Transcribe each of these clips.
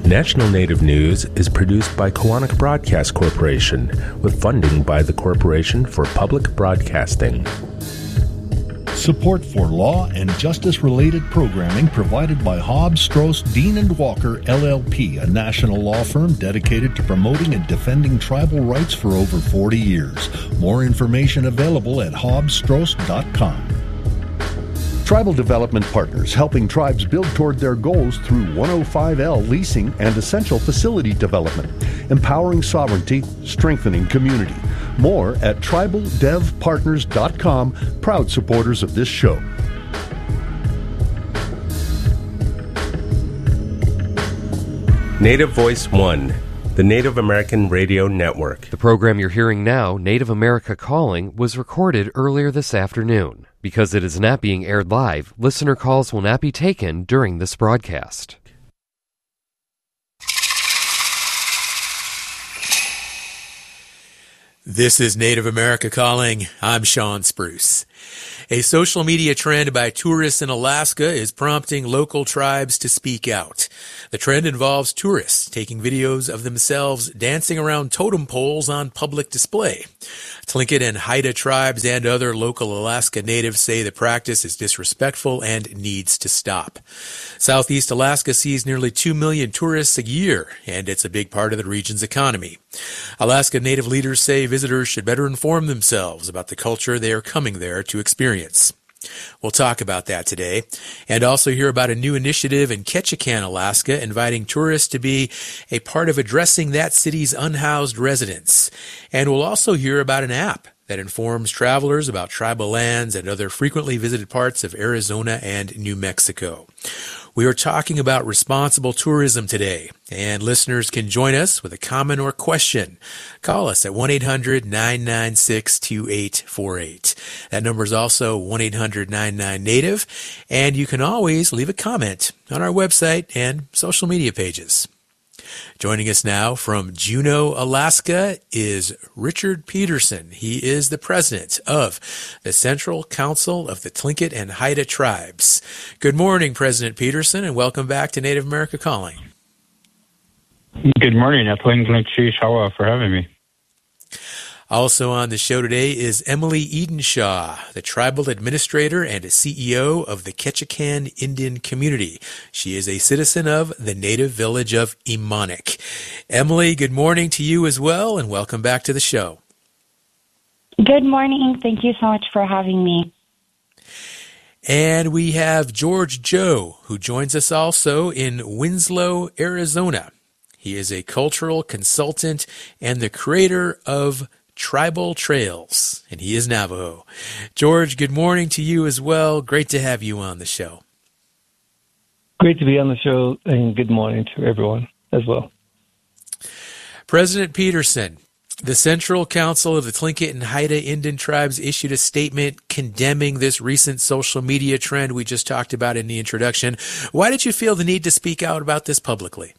National Native News is produced by Koahnic Broadcast Corporation with funding by the Corporation for Public Broadcasting. Support for law and justice-related programming provided by Hobbs, Strauss, Dean & Walker, LLP, a national law firm dedicated to promoting and defending tribal rights for over 40 years. More information available at hobbsstrauss.com. Tribal Development Partners, helping tribes build toward their goals through 105L leasing and essential facility development, empowering sovereignty, strengthening community. More at tribaldevpartners.com, proud supporters of this show. Native Voice One, the Native American Radio Network. The program you're hearing now, Native America Calling, was recorded earlier this afternoon. Because it is not being aired live, listener calls will not be taken during this broadcast. This is Native America Calling. I'm Sean Spruce. A social media trend by tourists in Alaska is prompting local tribes to speak out. The trend involves tourists taking videos of themselves dancing around totem poles on public display. Tlingit and Haida tribes and other local Alaska natives say the practice is disrespectful and needs to stop. Southeast Alaska sees nearly 2 million tourists a year, and it's a big part of the region's economy. Alaska Native leaders say visitors should better inform themselves about the culture they are coming there to experience. We'll talk about that today, and also hear about a new initiative in Ketchikan, Alaska, inviting tourists to be a part of addressing that city's unhoused residents. And we'll also hear about an app that informs travelers about tribal lands and other frequently visited parts of Arizona and New Mexico. We are talking about responsible tourism today, and listeners can join us with a comment or question. Call us at 1-800-996-2848. That number is also 1-800-99-NATIVE, and you can always leave a comment on our website and social media pages. Joining us now from Juneau, Alaska, is Richard Peterson. He is the president of the Central Council of the Tlingit and Haida Tribes. Good morning, President Peterson, and welcome back to Native America Calling. Good morning, Shawa, for having me. Also on the show today is Emily Edenshaw, the tribal administrator and CEO of the Ketchikan Indian community. She is a citizen of the native village of Emonic. Emily, good morning to you as well, and welcome back to the show. Good morning. Thank you so much for having me. And we have George Joe, who joins us also in Winslow, Arizona. He is a cultural consultant and the creator of Tribal Trails, and he is Navajo. George, good morning to you as well. Great to have you on the show. Great to be on the show, and good morning to everyone as well. President Peterson, the Central Council of the Tlingit and Haida Indian Tribes issued a statement condemning this recent social media trend we just talked about in the introduction. Why did you feel the need to speak out about this publicly?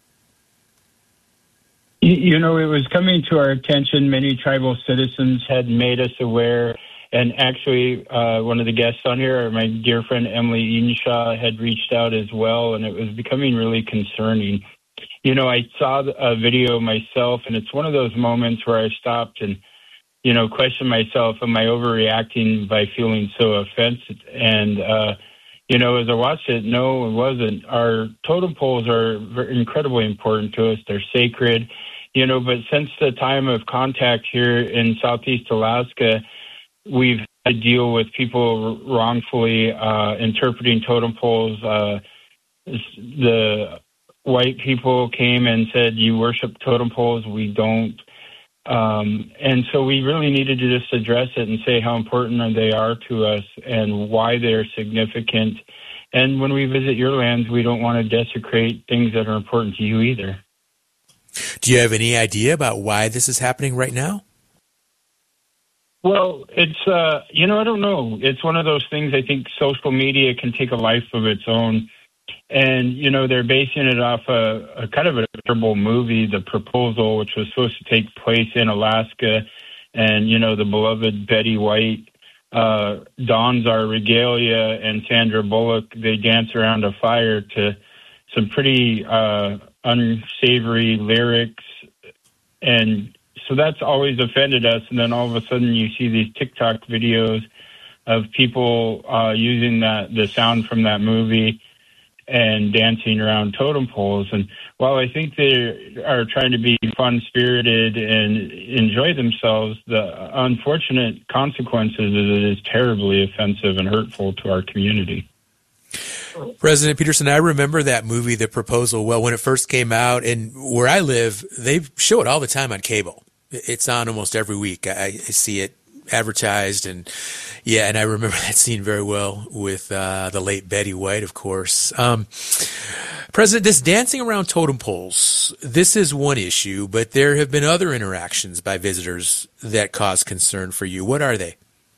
You know, it was coming to our attention. Many tribal citizens had made us aware, and actually one of the guests on here, my dear friend Emily Edenshaw, had reached out as well, and it was becoming really concerning. You know, I saw a video myself, and it's one of those moments where I stopped and, you know, questioned myself, am I overreacting by feeling so offended? And, you know, as I watched it, no, it wasn't. Our totem poles are incredibly important to us. They're sacred. You know, but since the time of contact here in Southeast Alaska, we've had to deal with people wrongfully interpreting totem poles. The white people came and said, you worship totem poles, we don't. And so we really needed to just address it and say how important they are to us and why they're significant. And when we visit your lands, we don't want to desecrate things that are important to you either. Do you have any idea about why this is happening right now? Well, it's, you know, I don't know. It's one of those things I think social media can take a life of its own. And, you know, they're basing it off a kind of a terrible movie, The Proposal, which was supposed to take place in Alaska. And, you know, the beloved Betty White dons our regalia, and Sandra Bullock, they dance around a fire to some pretty unsavory lyrics, and so that's always offended us. And then all of a sudden you see these TikTok videos of people using the sound from that movie and dancing around totem poles. And while I think they are trying to be fun-spirited and enjoy themselves, the unfortunate consequences is it is terribly offensive and hurtful to our community. President Peterson, I remember that movie, The Proposal, well, when it first came out, and where I live, they show it all the time on cable. It's on almost every week. I see it advertised, and I remember that scene very well with the late Betty White, of course. President, this dancing around totem poles, this is one issue, but there have been other interactions by visitors that cause concern for you. What are they?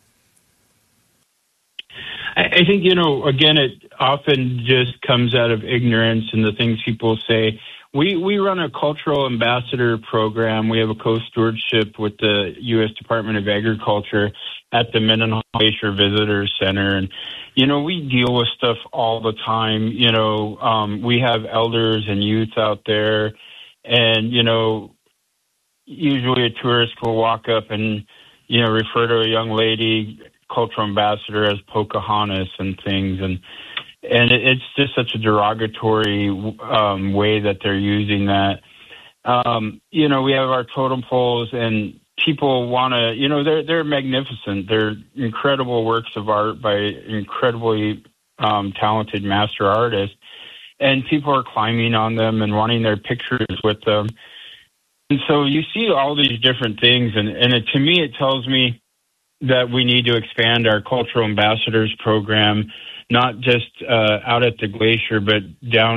I think, again, it often just comes out of ignorance and the things people say. We run a cultural ambassador program. We have a co-stewardship with the U.S. Department of Agriculture at the Mendenhall Glacier Visitor Center. And, we deal with stuff all the time. We have elders and youth out there. And, usually a tourist will walk up and, refer to a young lady, cultural ambassador, as Pocahontas and things. And it's just such a derogatory way that they're using that. We have our totem poles, and people want to, they're magnificent. They're incredible works of art by incredibly talented master artists. And people are climbing on them and wanting their pictures with them. And so you see all these different things. And to me, it tells me that we need to expand our cultural ambassadors program, not just out at the glacier, but down